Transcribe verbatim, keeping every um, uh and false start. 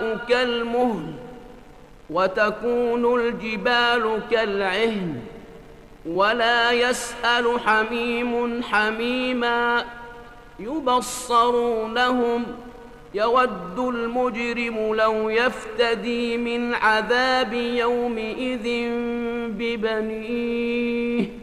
السماء كالمهل وتكون الجبال كالعهن ولا يسأل حميم حميما يبصرونهم يود المجرم لو يفتدي من عذاب يومئذ ببنيه